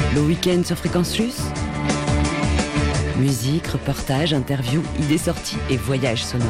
Le week-end sur Fréquence Plus. Musique, reportages, interviews, idées sorties et voyages sonores.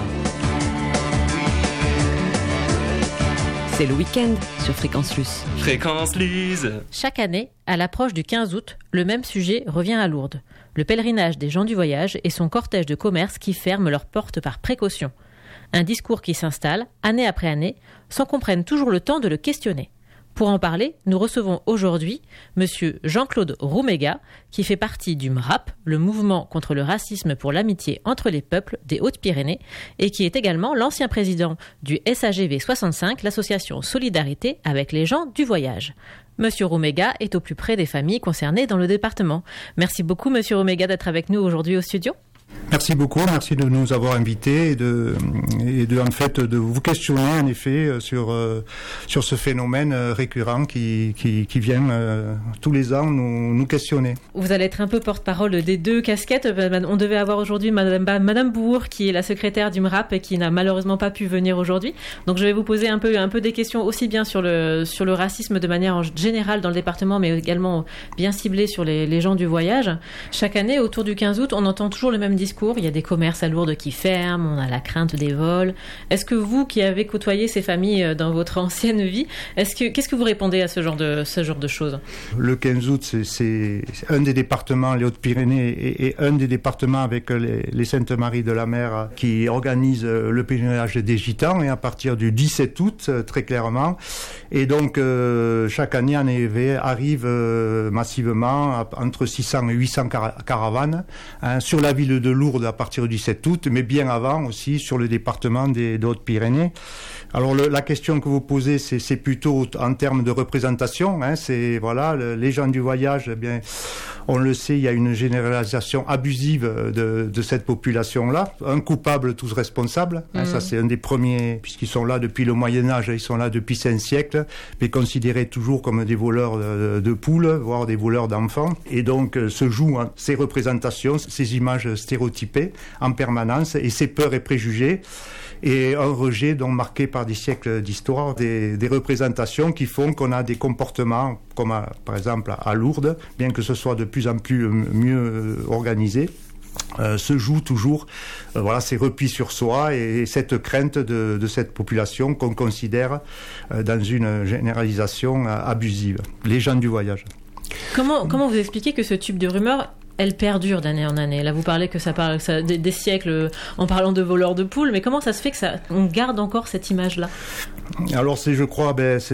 C'est le week-end sur Fréquence Plus. Fréquence Lise. Chaque année, à l'approche du 15 août, le même sujet revient à Lourdes. Le pèlerinage des gens du voyage et son cortège de commerce qui ferment leurs portes par précaution. Un discours qui s'installe, année après année, sans qu'on prenne toujours le temps de le questionner. Pour en parler, nous recevons aujourd'hui Monsieur Jean-Claude Rouméga, qui fait partie du MRAP, le mouvement contre le racisme pour l'amitié entre les peuples des Hautes-Pyrénées, et qui est également l'ancien président du SAGV 65, l'association Solidarité avec les gens du voyage. Monsieur Rouméga est au plus près des familles concernées dans le département. Merci beaucoup, Monsieur Rouméga, d'être avec nous aujourd'hui au studio. Merci beaucoup, merci de nous avoir invités et de vous questionner en effet sur ce phénomène récurrent qui vient tous les ans nous questionner. Vous allez être un peu porte-parole des deux casquettes. On devait avoir aujourd'hui Madame Bourg, qui est la secrétaire du MRAP et qui n'a malheureusement pas pu venir aujourd'hui. Donc je vais vous poser un peu des questions aussi bien sur le racisme de manière générale dans le département, mais également bien ciblé sur les gens du voyage. Chaque année, autour du 15 août, on entend toujours le même discours. Il y a des commerces à Lourdes qui ferment, on a la crainte des vols. Est-ce que vous, qui avez côtoyé ces familles dans votre ancienne vie, qu'est-ce que vous répondez à ce genre de choses ? Le 15 août, c'est un des départements, les Hautes-Pyrénées, et un des départements avec les Saintes-Maries de la Mer qui organise le pèlerinage des Gitans, et à partir du 17 août, très clairement. Et donc, chaque année, en effet, arrive massivement entre 600 et 800 caravanes sur la ville de Lourdes à partir du 17 août, mais bien avant aussi sur le département des Hautes-Pyrénées. Alors la question que vous posez, c'est plutôt en termes de représentation. C'est voilà, les gens du voyage. Eh bien, on le sait, il y a une généralisation abusive de cette population-là. Un coupable, tous responsables. Ça, c'est un des premiers, puisqu'ils sont là depuis le Moyen Âge. Ils sont là depuis 5 siècles, mais considérés toujours comme des voleurs de poules, voire des voleurs d'enfants. Et donc se jouent ces représentations, ces images stéréotypées en permanence, et ces peurs et préjugés, et un rejet donc marqué par des siècles d'histoire, des représentations qui font qu'on a des comportements comme par exemple à Lourdes, bien que ce soit de plus en plus mieux organisé, se joue toujours ces replis sur soi et cette crainte de cette population qu'on considère dans une généralisation abusive, les gens du voyage. Comment vous expliquez que ce type de rumeur, elle perdure d'année en année? Là, vous parlez que ça parle des siècles en parlant de voleurs de poules, mais comment ça se fait on garde encore cette image-là? Alors, je crois,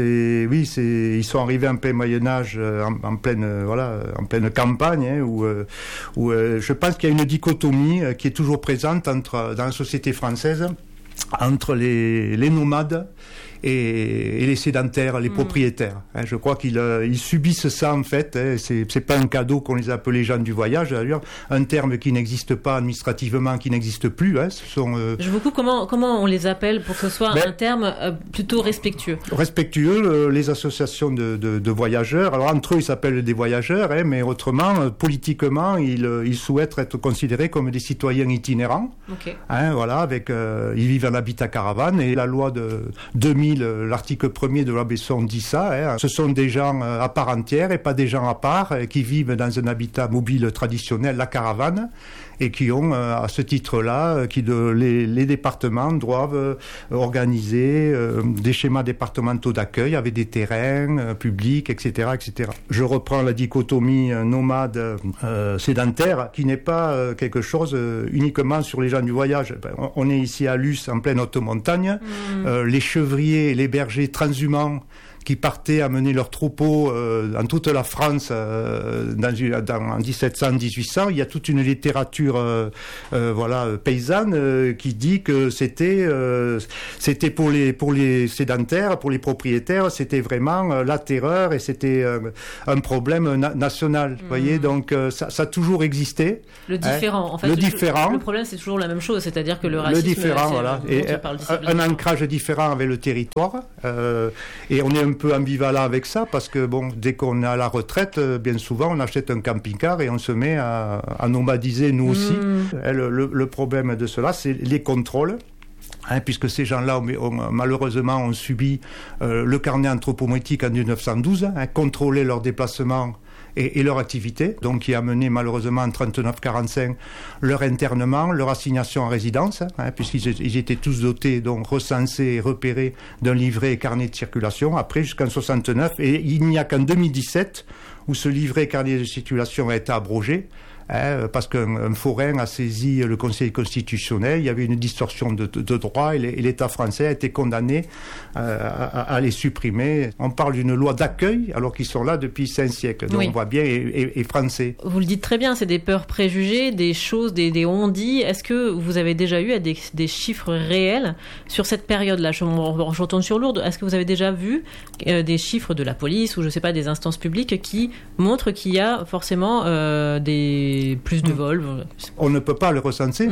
ils sont arrivés en plein Moyen-Âge, en pleine campagne, où je pense qu'il y a une dichotomie qui est toujours présente dans la société française entre les nomades et les sédentaires, les propriétaires. Je crois qu'ils subissent ça en fait. C'est pas un cadeau qu'on les appelle les gens du voyage d'ailleurs, un terme qui n'existe pas administrativement, qui n'existe plus. Je vous coupe, comment on les appelle pour que ce soit un terme plutôt respectueux? Respectueux, les associations de voyageurs. Alors entre eux, ils s'appellent des voyageurs, mais autrement, politiquement, ils souhaitent être considérés comme des citoyens itinérants. Okay. Ils vivent en habitat caravane, et la loi de 2000, l'article 1er de la Besson dit ça. Ce sont des gens à part entière et pas des gens à part qui vivent dans un habitat mobile traditionnel, la caravane, et qui ont à ce titre-là, les départements doivent organiser des schémas départementaux d'accueil avec des terrains publics, etc., etc. Je reprends la dichotomie nomade sédentaire, qui n'est pas quelque chose uniquement sur les gens du voyage. On est ici à Luce, en pleine haute montagne. Les chevriers, les bergers transhumants qui partaient amener leurs troupeaux dans toute la France en 1700-1800. Il y a toute une littérature paysanne qui dit que c'était pour les sédentaires, pour les propriétaires, c'était vraiment la terreur, et c'était un problème national. Vous voyez, donc ça a toujours existé. Le différent, en fait. Le différent. Le problème, c'est toujours la même chose, c'est-à-dire que le racisme... Le différent, voilà. Et un ancrage différent avec le territoire. Et on est un peu ambivalent avec ça, parce que dès qu'on est à la retraite, bien souvent on achète un camping-car et on se met à nomadiser nous aussi. Le problème de cela, c'est les contrôles. Puisque ces gens-là malheureusement ont subi le carnet anthropométrique en 1912, contrôler leurs déplacements et leur activité, donc qui a mené malheureusement en 39-45 leur internement, leur assignation en résidence, puisqu'ils étaient tous dotés, donc recensés et repérés d'un livret et carnet de circulation, après jusqu'en 69, et il n'y a qu'en 2017 où ce livret et carnet de circulation a été abrogé, parce qu'un forain a saisi le Conseil constitutionnel, il y avait une distorsion de droit et l'État français a été condamné à les supprimer. On parle d'une loi d'accueil alors qu'ils sont là depuis 5 siècles, donc on voit bien, et français. Vous le dites très bien, c'est des peurs préjugées, des choses, des on-dit. Est-ce que vous avez déjà eu des chiffres réels sur cette période-là? Je retourne sur Lourdes. Est-ce que vous avez déjà vu des chiffres de la police ou je sais pas, des instances publiques qui montrent qu'il y a forcément plus de vols? On ne peut pas le recenser,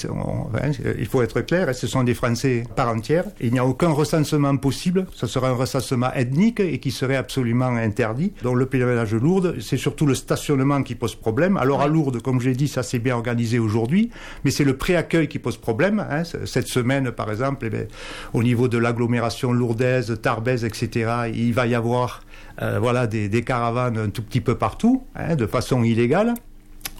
il faut être clair, ce sont des Français par entière. Il n'y a aucun recensement possible, ce sera un recensement ethnique et qui serait absolument interdit. Donc le pèlerinage de Lourdes, c'est surtout le stationnement qui pose problème. Alors à Lourdes, comme j'ai dit, ça s'est bien organisé aujourd'hui, mais c'est le pré-accueil qui pose problème. Cette semaine, par exemple, au niveau de l'agglomération lourdaise, tarbaise, etc., il va y avoir des caravanes un tout petit peu partout, de façon illégale. Pourquoi ?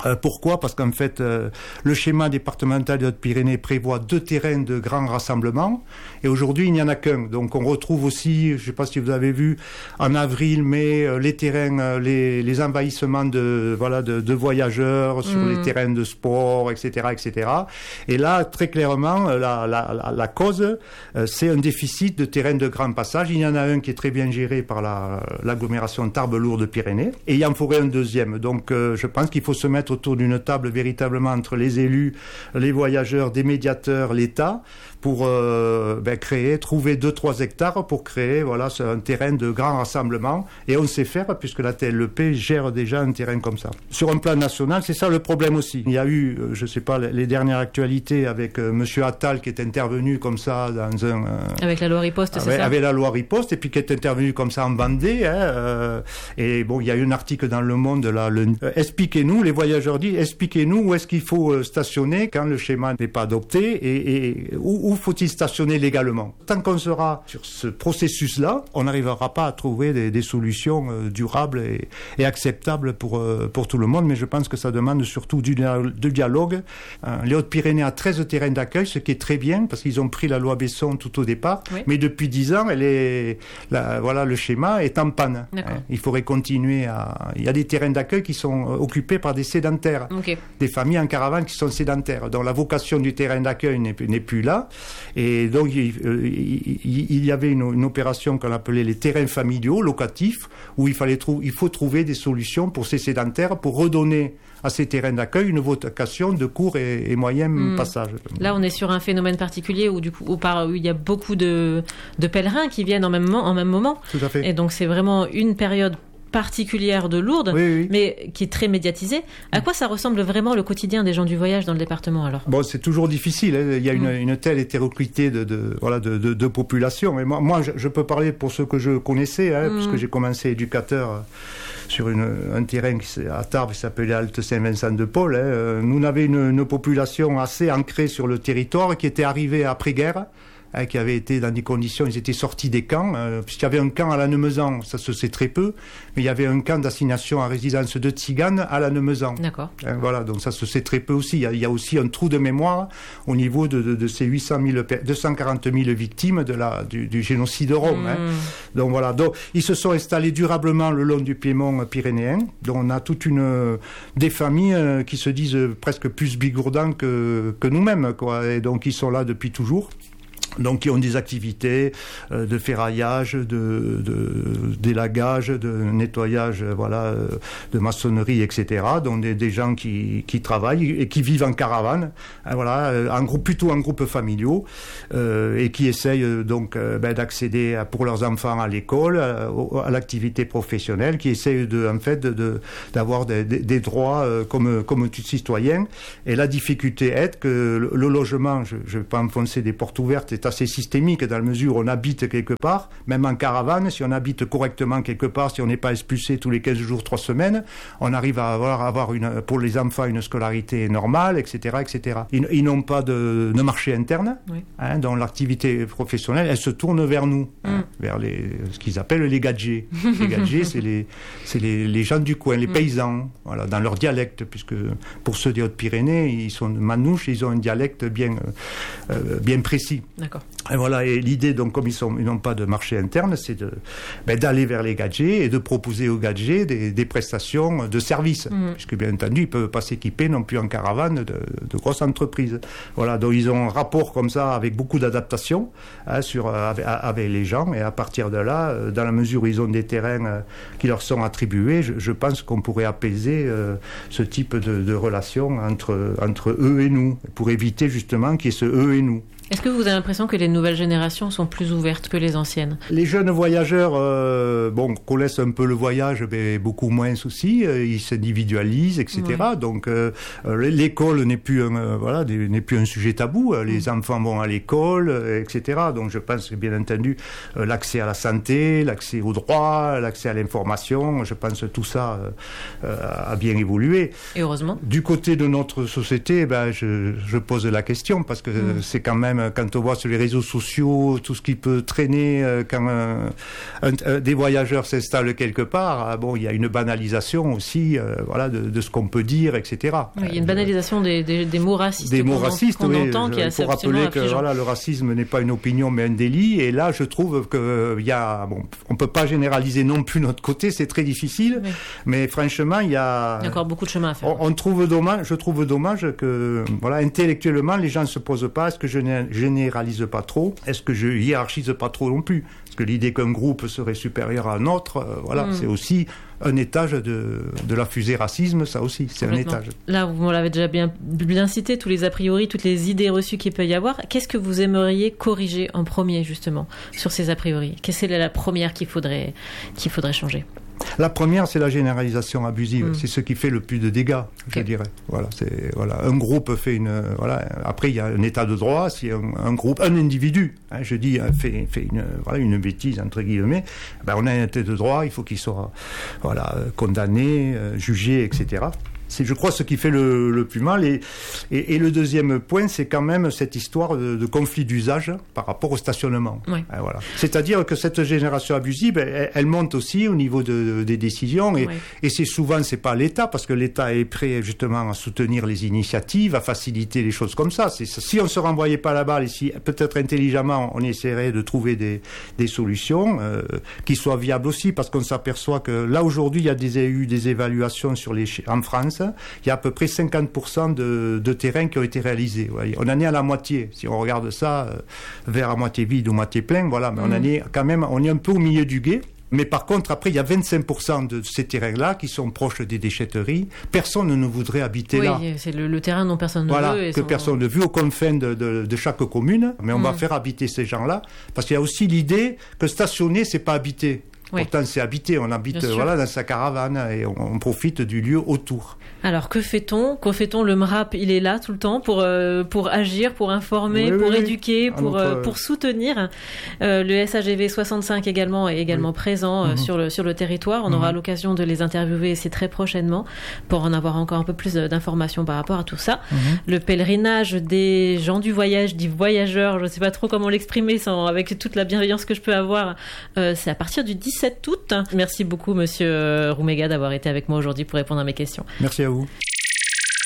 Parce qu'en fait, le schéma départemental des Hautes-Pyrénées prévoit 2 terrains de grands rassemblements, et aujourd'hui il n'y en a qu'un. Donc on retrouve aussi, je ne sais pas si vous avez vu, en avril, mai, les terrains, les envahissements de voyageurs sur les terrains de sport, etc., etc. Et là, très clairement, la cause, c'est un déficit de terrains de grand passage. Il y en a un qui est très bien géré par l'agglomération Tarbes-Lourdes-Pyrénées, et il y en faudrait un deuxième. Donc je pense qu'il faut se mettre autour d'une table véritablement entre les élus, les voyageurs, des médiateurs, l'État, pour trouver 2-3 hectares pour créer un terrain de grand rassemblement. Et on sait faire puisque la TLEP gère déjà un terrain comme ça. Sur un plan national, c'est ça le problème aussi. Il y a eu, je ne sais pas, les dernières actualités avec Monsieur Attal qui est intervenu comme ça dans un... avec la loi riposte, c'est ça ? Avec la loi riposte, et puis qui est intervenu comme ça en Vendée. Et bon, il y a eu un article dans Le Monde, là, expliquez-nous, les voyageurs disent, expliquez-nous où est-ce qu'il faut stationner quand le schéma n'est pas adopté et où faut-il stationner légalement. Tant qu'on sera sur ce processus-là, on n'arrivera pas à trouver des solutions durables et acceptables pour tout le monde, mais je pense que ça demande surtout du dialogue. Les Hautes-Pyrénées a 13 terrains d'accueil, ce qui est très bien, parce qu'ils ont pris la loi Besson tout au départ, mais depuis 10 ans, le schéma est en panne. Il faudrait continuer Il y a des terrains d'accueil qui sont occupés par des sédentaires, des familles en caravane qui sont sédentaires. Donc la vocation du terrain d'accueil n'est plus là. Et donc il y avait une opération qu'on appelait les terrains familiaux locatifs, où il faut trouver des solutions pour ces sédentaires, pour redonner à ces terrains d'accueil une vocation de court et moyen passage. Là, on est sur un phénomène particulier où il y a beaucoup de pèlerins qui viennent en même moment. Tout à fait. Et donc c'est vraiment une période particulière de Lourdes, mais qui est très médiatisée. À quoi ça ressemble vraiment le quotidien des gens du voyage dans le département alors ? Bon, c'est toujours difficile. Il y a une telle hétéroclité de population. Mais moi, je peux parler pour ceux que je connaissais, puisque j'ai commencé éducateur sur un terrain à Tarbes qui s'appelait Halte Saint-Vincent-de-Paul. Nous, on avait une population assez ancrée sur le territoire qui était arrivée après-guerre, qui avaient été dans des conditions, ils étaient sortis des camps, puisqu'il y avait un camp à Lannemezan, ça se sait très peu, mais il y avait un camp d'assignation à résidence de Tziganes à Lannemezan. D'accord. Donc ça se sait très peu aussi. Il y a aussi un trou de mémoire au niveau de ces 240 000 victimes du génocide rome. Donc voilà, donc ils se sont installés durablement le long du Piémont pyrénéen. Donc on a toute des familles qui se disent presque plus bigourdans que nous-mêmes, quoi. Et donc ils sont là depuis toujours. Donc, qui ont des activités de ferraillage, d'élagage, de nettoyage, de maçonnerie, etc. Donc, des gens qui travaillent et qui vivent en caravane, plutôt en groupes familiaux, et qui essayent donc d'accéder pour leurs enfants à l'école, à l'activité professionnelle, qui essayent d'avoir des droits comme tout citoyen. Et la difficulté est que le logement, je ne vais pas enfoncer des portes ouvertes, assez systémique dans la mesure où on habite quelque part, même en caravane, si on habite correctement quelque part, si on n'est pas expulsé tous les 15 jours, 3 semaines, on arrive à avoir pour les enfants une scolarité normale, etc., etc. Ils n'ont pas de marché interne, dont l'activité professionnelle, elle se tourne vers nous, vers ce qu'ils appellent les gadgets. Les gadgets, c'est les gens du coin, les paysans, voilà, dans leur dialecte, puisque pour ceux des Hautes-Pyrénées, ils sont manouches, ils ont un dialecte bien précis. D'accord. Et voilà, et l'idée, donc, comme ils n'ont pas de marché interne, c'est d'aller vers les gadgets et de proposer aux gadgets des prestations de services, puisque bien entendu, ils ne peuvent pas s'équiper non plus en caravane de grosses entreprises. Voilà, donc ils ont un rapport comme ça avec beaucoup d'adaptation avec les gens, et à partir de là, dans la mesure où ils ont des terrains qui leur sont attribués, je pense qu'on pourrait apaiser ce type de relation entre eux et nous, pour éviter justement qu'il y ait ce eux et nous. Est-ce que vous avez l'impression que les nouvelles générations sont plus ouvertes que les anciennes ? Les jeunes voyageurs, connaissent un peu le voyage, mais beaucoup moins aussi. Ils s'individualisent, etc. Oui. Donc, l'école n'est plus un sujet tabou. Les enfants vont à l'école, etc. Donc, je pense que, bien entendu, l'accès à la santé, l'accès aux droits, l'accès à l'information, je pense que tout ça a bien évolué. Et heureusement. Du côté de notre société, je pose la question, parce que c'est quand même, quand on voit sur les réseaux sociaux tout ce qui peut traîner quand des voyageurs s'installent quelque part, il y a une banalisation aussi de ce qu'on peut dire, etc. Oui, il y a une banalisation des mots racistes. Des mots racistes, qu'on entend, qui est assez absolument affligeant. Il faut rappeler que le racisme n'est pas une opinion mais un délit, et là je trouve que on peut pas généraliser non plus notre côté, c'est très difficile, mais franchement il y a encore beaucoup de chemin à faire. Je trouve dommage que intellectuellement les gens ne se posent pas, est-ce que je généralise pas trop, est-ce que je hiérarchise pas trop non plus, parce que l'idée qu'un groupe serait supérieur à un autre, c'est aussi un étage de la fusée racisme, ça aussi, c'est un étage. Là, vous l'avez déjà bien cité, tous les a priori, toutes les idées reçues qu'il peut y avoir. Qu'est-ce que vous aimeriez corriger en premier, justement, sur ces a priori ? Quelle est la première qu'il faudrait changer ? La première, c'est la généralisation abusive. C'est ce qui fait le plus de dégâts, je dirais. Un groupe fait Après, il y a un état de droit. Si un individu, fait une bêtise entre guillemets, on a un état de droit. Il faut qu'il soit, condamné, jugé, etc. C'est, je crois, ce qui fait le plus mal. Et le deuxième point, c'est quand même cette histoire de conflit d'usage par rapport au stationnement. Oui. C'est-à-dire que cette génération abusive, elle monte aussi au niveau des décisions. Et c'est pas l'État, parce que l'État est prêt justement à soutenir les initiatives, à faciliter les choses comme ça. Si on ne se renvoyait pas la balle, et si peut-être intelligemment on essaierait de trouver des solutions qui soient viables aussi, parce qu'on s'aperçoit que là aujourd'hui, il y a eu des évaluations en France. Il y a à peu près 50% de terrains qui ont été réalisés. On en est à la moitié. Si on regarde ça, vers à moitié vide ou moitié plein, mais on en est quand même, on est un peu au milieu du gué. Mais par contre, après, il y a 25% de ces terrains-là qui sont proches des déchetteries. Personne ne voudrait habiter là. Oui, c'est le terrain dont personne ne veut. Personne ne veut, aux confins de chaque commune. Mais on va faire habiter ces gens-là. Parce qu'il y a aussi l'idée que stationner, c'est pas habiter. Oui. Pourtant, c'est habité. On habite dans sa caravane et on profite du lieu autour. Alors, que fait-on ? Le MRAP, il est là tout le temps pour agir, pour informer, pour éduquer, pour soutenir. Le SAGV 65 également est présent sur le territoire. On aura l'occasion de les interviewer ici très prochainement pour en avoir encore un peu plus d'informations par rapport à tout ça. Le pèlerinage des gens du voyage, des voyageurs, je ne sais pas trop comment l'exprimer avec toute la bienveillance que je peux avoir, c'est à partir du 17 août. Merci beaucoup, Monsieur Roumega, d'avoir été avec moi aujourd'hui pour répondre à mes questions. Merci à vous.